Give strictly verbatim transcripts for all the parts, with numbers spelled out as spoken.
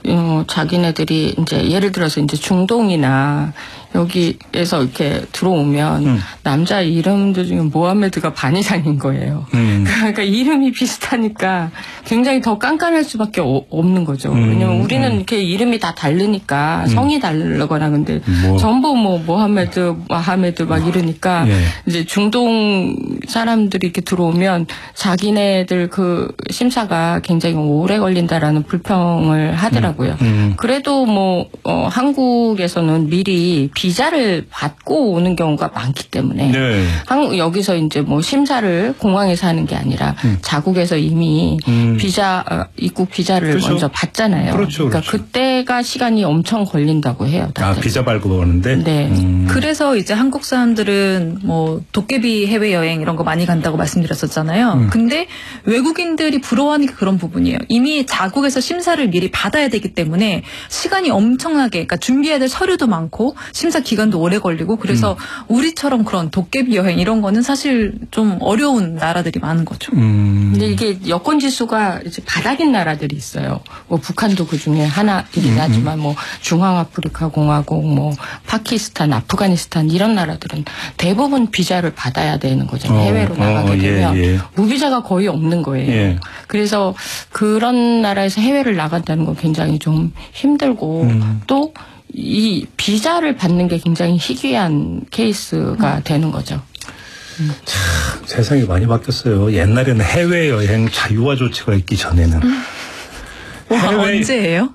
어, 자기네들이 이제 예를 들어서 이제 중동이나 여기에서 이렇게 들어오면 음. 남자 이름들 중에 모하메드가 반 이상인 거예요. 음. 그러니까 이름이 비슷하니까 굉장히 더 깐깐할 수밖에 어, 없는 거죠. 음. 왜냐면 우리는 이렇게 이름이 다 다르니까 음. 성이 다르거나 근데 뭐. 전부 뭐 모하메드, 마하메드 막 이러니까 예. 이제 중동 사람들이 이렇게 들어오면 자기네들 그 심사가 굉장히 오래 걸린다라는 불평을 하더라고요. 음. 음. 그래도 뭐 어, 한국에서는 미리 비자를 받고 오는 경우가 많기 때문에 네. 한국 여기서 이제 뭐 심사를 공항에서 하는 게 아니라 음. 자국에서 이미 음. 비자 어, 입국 비자를 그렇죠. 먼저 받잖아요. 그렇죠, 그러니까 그렇죠. 그때가 시간이 엄청 걸린다고 해요. 다들. 아 비자 발급하는데. 네. 음. 그래서 이제 한국 사람들은 뭐 도깨비 해외 여행 이런 거 많이 간다고 말씀드렸었잖아요. 음. 근데 외국인들이 부러워하는 게 그런 부분이에요. 이미 자국에서 심사를 미리 받아야 되기 때문에 시간이 엄청나게 그러니까 준비해야 될 서류도 많고. 심사 기간도 오래 걸리고 그래서 음. 우리처럼 그런 도깨비 여행 이런 거는 사실 좀 어려운 나라들이 많은 거죠. 음. 근데 이게 여권 지수가 이제 바닥인 나라들이 있어요. 뭐 북한도 그 중에 하나이긴 음. 하지만 뭐 중앙아프리카 공화국, 뭐 파키스탄, 아프가니스탄 이런 나라들은 대부분 비자를 받아야 되는 거잖아요. 어. 해외로 나가게 어, 되면 예, 예. 무비자가 거의 없는 거예요. 예. 그래서 그런 나라에서 해외를 나간다는 건 굉장히 좀 힘들고 음. 또 이 비자를 받는 게 굉장히 희귀한 케이스가 음. 되는 거죠. 음. 참 세상이 많이 바뀌었어요. 옛날에는 해외여행 자유화 조치가 있기 전에는. 음. 와, 해외... 언제예요?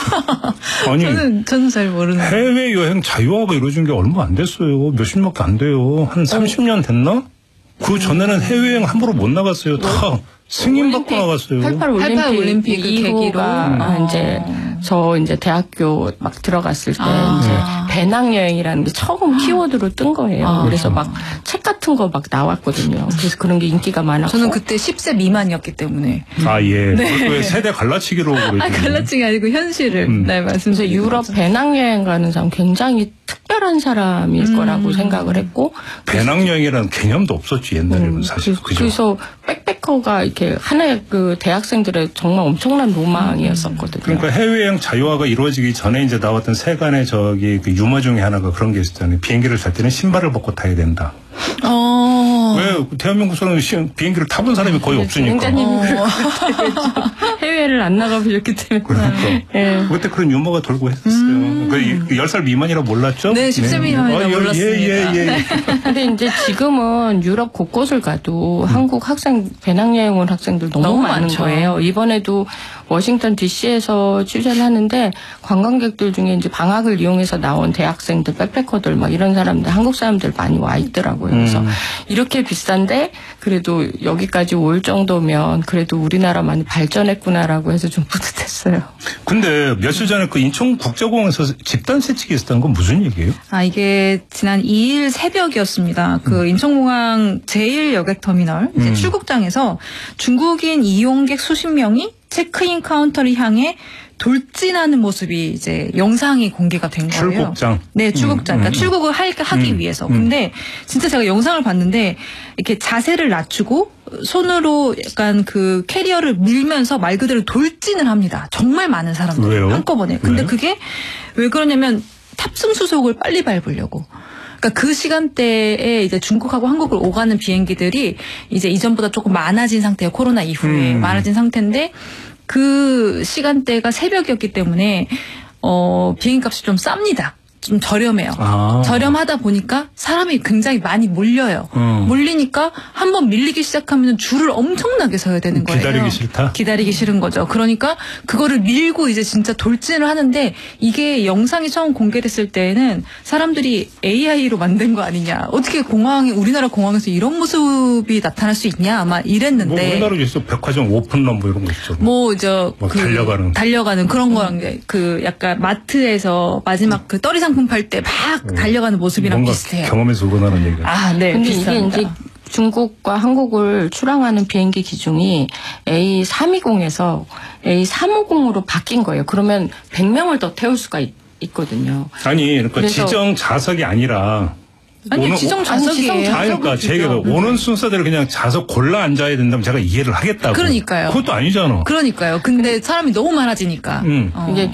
아니, 저는, 저는 잘 모르는. 해외여행 자유화가 이루어진 게 얼마 안 됐어요. 몇십년밖에 안 돼요. 한 삼십 년 됐나? 그 전에는 해외여행 함부로 못 나갔어요. 다 승인 받고 나갔어요. 팔십팔 올림픽, 팔십팔 올림픽 이후가 음. 이제 저 이제 대학교 막 들어갔을 때 아. 이제 배낭여행이라는 게 처음 키워드로 뜬 거예요. 아. 그래서 막 책 같은 거 막 나왔거든요. 그래서 그런 게 인기가 많았고. 저는 그때 십 세 미만이었기 때문에. 아 예. 네. 왜 세대 갈라치기로 그랬죠? 아 갈라치기 아니고 현실을. 음. 네 말씀드리죠. 유럽 배낭여행 가는 사람 굉장히 특별한 사람일 음. 거라고 생각을 했고. 배낭여행이라는 개념도 없었지 옛날에는 음. 사실. 그래서, 그래서 백패커가 이렇게 하나의 그 대학생들의 정말 엄청난 로망이었었거든요. 그러니까 해외여행 자유화가 이루어지기 전에 이제 나왔던 세간의 저기 그 유머 중에 하나가 그런 게 있었잖아요. 비행기를 탈 때는 신발을 벗고 타야 된다. 어. 왜 대한민국에서는 비행기를 타본 사람이 거의 없으니까. 굉장히 해외를 안 나가보셨기 때문에. 그러니까. 네. 그때 그런 유머가 돌고 했었어요. 음. 그 열 살 미만이라 몰랐죠? 네, 십 세 미만이라 네. 몰랐습니다. 예, 예, 예. 근데 이제 지금은 유럽 곳곳을 가도 음. 한국 학생 배낭여행 온 학생들 너무, 너무 많은 많죠. 거예요. 이번에도 워싱턴 디씨에서 취재를 하는데 관광객들 중에 이제 방학을 이용해서 나온 대학생들, 백패커들 막 이런 사람들, 한국 사람들 많이 와 있더라고요. 그래서 음. 이렇게 비싼데 그래도 여기까지 올 정도면 그래도 우리나라 많이 발전했구나라고 해서 좀 뿌듯했어요. 근데 며칠 전에 그 인천국제공항에서 집단 세칙이 있었다는 건 무슨 얘기예요? 아 이게 지난 이 일 새벽이었습니다. 그 음. 인천공항 제일 여객터미널 이제 음. 출국장에서 중국인 이용객 수십 명이 체크인 카운터를 향해 돌진하는 모습이 이제 영상이 공개가 된 거예요. 출국장. 네, 출국장. 음, 그러니까 음, 출국을 하, 하기 음, 위해서. 음. 근데 진짜 제가 영상을 봤는데 이렇게 자세를 낮추고 손으로 약간 그 캐리어를 밀면서 말 그대로 돌진을 합니다. 정말 많은 사람들 왜요? 한꺼번에. 근데 왜? 그게 왜 그러냐면 탑승 수속을 빨리 밟으려고. 그러니까 그 시간대에 이제 중국하고 한국을 오가는 비행기들이 이제 이전보다 조금 많아진 상태예요. 코로나 이후에 음. 많아진 상태인데 그 시간대가 새벽이었기 때문에 어 비행기 값이 좀 쌉니다. 좀 저렴해요. 아. 저렴하다 보니까 사람이 굉장히 많이 몰려요. 음. 몰리니까 한번 밀리기 시작하면 줄을 엄청나게 서야 되는 거예요. 기다리기 싫다? 기다리기 싫은 거죠. 그러니까 그거를 밀고 이제 진짜 돌진을 하는데 이게 영상이 처음 공개됐을 때는 사람들이 에이아이로 만든 거 아니냐. 어떻게 공항에 우리나라 공항에서 이런 모습이 나타날 수 있냐 아마 이랬는데. 뭐 우리나라도 있어. 백화점 오픈런 뭐 이런 거 있죠. 뭐 이제 뭐 그 달려가는. 달려가는 그런 거랑 그 약간 마트에서 마지막 그 떨이상 팔 때 막 달려가는 모습이랑 비슷해요. 경험에서 우러나는 얘기가. 아, 네. 근데 비슷합니다. 이게 이제 중국과 한국을 출항하는 비행기 기종이 에이 삼백이십에서 에이 삼백오십으로 바뀐 거예요. 그러면 백 명을 더 태울 수가 있, 있거든요. 아니, 그러니까 지정 좌석이 아니라 아니 오는, 지정 좌석이에요. 아니, 그러니까 제가 오는 순서대로 그냥 좌석 골라 앉아야 된다면 제가 이해를 하겠다고. 그러니까요. 그것도 아니잖아. 그러니까요. 근데 사람이 너무 많아지니까. 음. 어. 이게